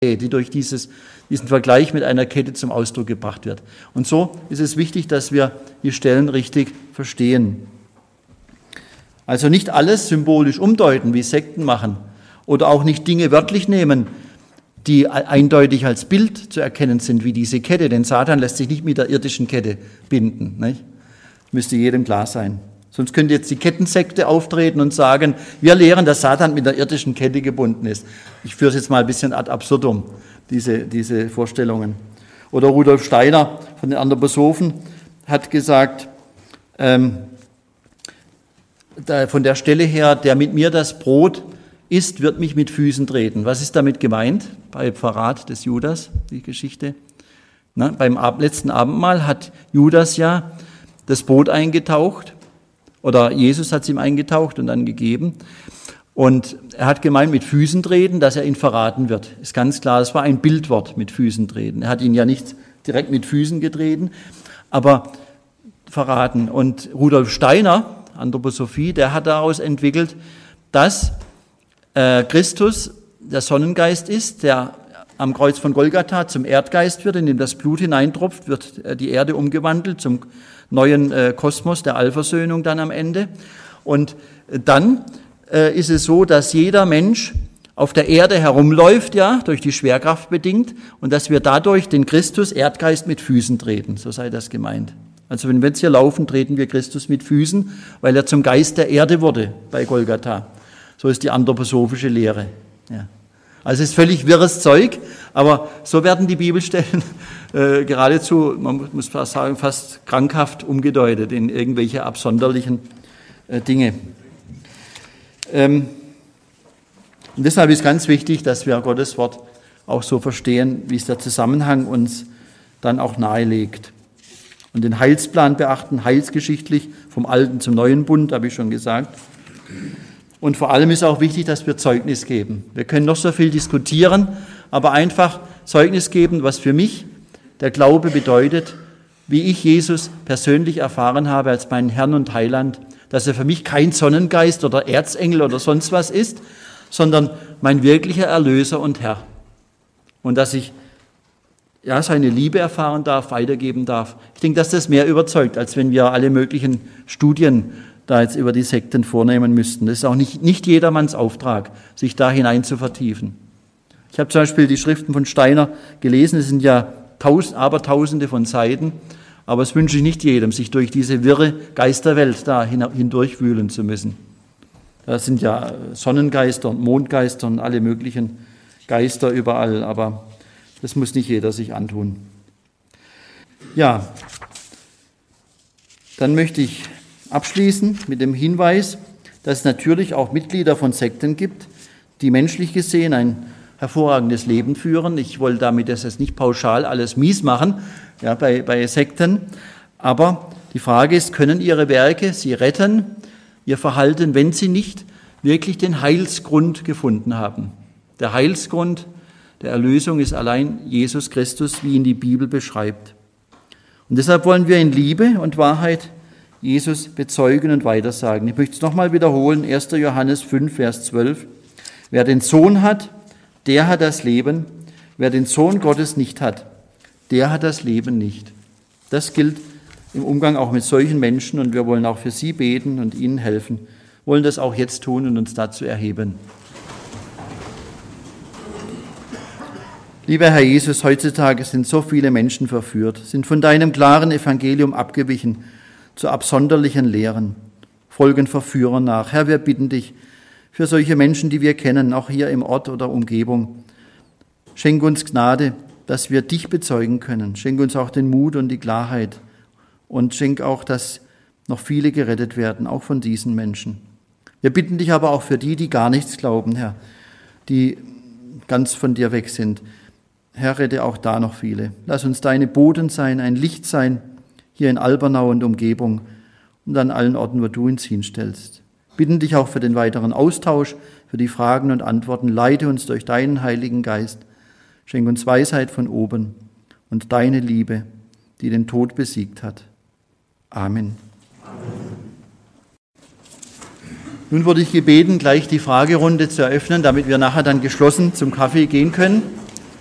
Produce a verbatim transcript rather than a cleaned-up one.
die durch dieses, diesen Vergleich mit einer Kette zum Ausdruck gebracht wird. Und so ist es wichtig, dass wir die Stellen richtig verstehen. Also nicht alles symbolisch umdeuten, wie Sekten machen, oder auch nicht Dinge wörtlich nehmen, die eindeutig als Bild zu erkennen sind, wie diese Kette. Denn Satan lässt sich nicht mit der irdischen Kette binden. Nicht? Müsste jedem klar sein. Sonst könnte jetzt die Kettensekte auftreten und sagen, wir lehren, dass Satan mit der irdischen Kette gebunden ist. Ich führe es jetzt mal ein bisschen ad absurdum, diese, diese Vorstellungen. Oder Rudolf Steiner von den Anthroposophen hat gesagt, ähm, da, von der Stelle her, der mit mir das Brot isst, wird mich mit Füßen treten. Was ist damit gemeint? Bei Verrat des Judas, die Geschichte. Na, beim Ab- letzten Abendmahl hat Judas ja das Brot eingetaucht, oder Jesus hat es ihm eingetaucht und dann gegeben. Und er hat gemeint, mit Füßen treten, dass er ihn verraten wird. Ist ganz klar, das war ein Bildwort, mit Füßen treten. Er hat ihn ja nicht direkt mit Füßen getreten, aber verraten. Und Rudolf Steiner, Anthroposophie, der hat daraus entwickelt, dass äh, Christus der Sonnengeist ist, der am Kreuz von Golgatha zum Erdgeist wird, in dem das Blut hineintropft, wird äh, die Erde umgewandelt zum neuen äh, Kosmos der Allversöhnung dann am Ende. Und äh, dann äh, ist es so, dass jeder Mensch auf der Erde herumläuft, ja, durch die Schwerkraft bedingt, und dass wir dadurch den Christus Erdgeist mit Füßen treten, so sei das gemeint. Also wenn wir jetzt hier laufen, treten wir Christus mit Füßen, weil er zum Geist der Erde wurde bei Golgatha. So ist die anthroposophische Lehre. Ja. Also es ist völlig wirres Zeug, aber so werden die Bibelstellen äh, geradezu, man muss fast sagen, fast krankhaft umgedeutet in irgendwelche absonderlichen äh, Dinge. Ähm, und deshalb ist ganz wichtig, dass wir Gottes Wort auch so verstehen, wie es der Zusammenhang uns dann auch nahelegt. Und den Heilsplan beachten, heilsgeschichtlich, vom Alten zum Neuen Bund, habe ich schon gesagt. Und vor allem ist auch wichtig, dass wir Zeugnis geben. Wir können noch so viel diskutieren, aber einfach Zeugnis geben, was für mich der Glaube bedeutet, wie ich Jesus persönlich erfahren habe als meinen Herrn und Heiland, dass er für mich kein Sonnengeist oder Erzengel oder sonst was ist, sondern mein wirklicher Erlöser und Herr. Und dass ich ja, seine Liebe erfahren darf, weitergeben darf. Ich denke, dass das mehr überzeugt, als wenn wir alle möglichen Studien da jetzt über die Sekten vornehmen müssten. Das ist auch nicht, nicht jedermanns Auftrag, sich da hinein zu vertiefen. Ich habe zum Beispiel die Schriften von Steiner gelesen, es sind ja tausend, abertausende von Seiten, aber es wünsche ich nicht jedem, sich durch diese wirre Geisterwelt da hindurchwühlen zu müssen. Da sind ja Sonnengeister und Mondgeister und alle möglichen Geister überall, aber das muss nicht jeder sich antun. Ja, dann möchte ich abschließen mit dem Hinweis, dass es natürlich auch Mitglieder von Sekten gibt, die menschlich gesehen ein hervorragendes Leben führen. Ich wollte damit das jetzt nicht pauschal alles mies machen, ja, bei, bei Sekten. Aber die Frage ist, können ihre Werke sie retten, ihr Verhalten, wenn sie nicht wirklich den Heilsgrund gefunden haben? Der Heilsgrund der Erlösung ist allein Jesus Christus, wie ihn die Bibel beschreibt. Und deshalb wollen wir in Liebe und Wahrheit Jesus bezeugen und weitersagen. Ich möchte es nochmal wiederholen, erster Johannes fünf, Vers zwölf. Wer den Sohn hat, der hat das Leben. Wer den Sohn Gottes nicht hat, der hat das Leben nicht. Das gilt im Umgang auch mit solchen Menschen, und wir wollen auch für sie beten und ihnen helfen. Wir wollen das auch jetzt tun und uns dazu erheben. Lieber Herr Jesus, heutzutage sind so viele Menschen verführt, sind von deinem klaren Evangelium abgewichen zu absonderlichen Lehren, folgen Verführern nach. Herr, wir bitten dich für solche Menschen, die wir kennen, auch hier im Ort oder Umgebung. Schenk uns Gnade, dass wir dich bezeugen können. Schenk uns auch den Mut und die Klarheit. Und schenk auch, dass noch viele gerettet werden, auch von diesen Menschen. Wir bitten dich aber auch für die, die gar nichts glauben, Herr, die ganz von dir weg sind. Herr, rette auch da noch viele. Lass uns deine Boten sein, ein Licht sein, hier in Albernau und Umgebung und an allen Orten, wo du uns hinstellst. Bitten dich auch für den weiteren Austausch, für die Fragen und Antworten. Leite uns durch deinen Heiligen Geist. Schenk uns Weisheit von oben und deine Liebe, die den Tod besiegt hat. Amen. Amen. Nun wurde ich gebeten, gleich die Fragerunde zu eröffnen, damit wir nachher dann geschlossen zum Kaffee gehen können.